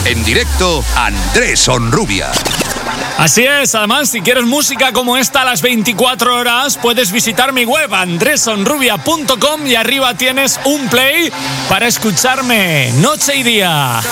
En directo, Andrés Onrubia. Así es, además, si quieres música como esta a las 24 horas, puedes visitar mi web andresonrubia.com y arriba tienes un play para escucharme noche y día.